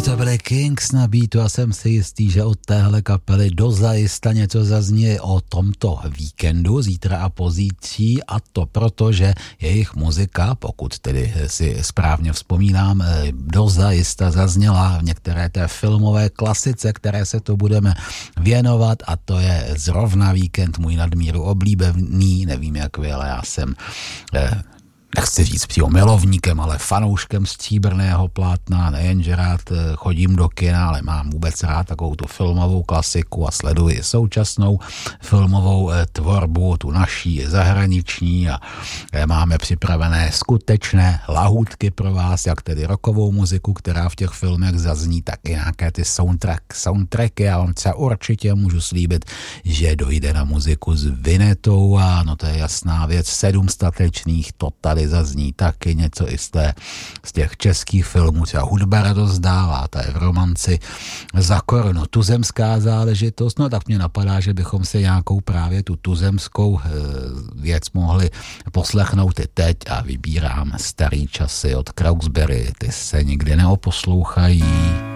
to byly Kings na beatu a jsem si jistý, že od téhle kapely dozajista něco zazní o tomto víkendu, zítra a pozítří, a to proto, že jejich muzika, pokud tedy si správně vzpomínám, dozajista zazněla v některé té filmové klasice, které se tu budeme věnovat, a to je zrovna víkend můj nadmíru oblíbený, nevím jak vy, ale já jsem nechci říct přímo milovníkem, ale fanouškem stříbrného plátna, nejenže rád chodím do kina, ale mám vůbec rád takovou tu filmovou klasiku a sleduji současnou filmovou tvorbu, tu naší zahraniční, a máme připravené skutečné lahůdky pro vás, jak tedy rockovou muziku, která v těch filmech zazní, tak i nějaké ty soundtracky. Já vám třeba určitě můžu slíbit, že dojde na muziku s Vinetou, a no to je jasná věc, 7 statečných, to tady zazní taky něco i z těch českých filmů, třeba Hudba radost dává, ta je v romanci Za korunu, tuzemská záležitost, no tak mě napadá, že bychom se nějakou právě tu tuzemskou věc mohli poslechnout i teď, a vybírám Starý časy od Krautsberry, ty se nikdy neoposlouchají.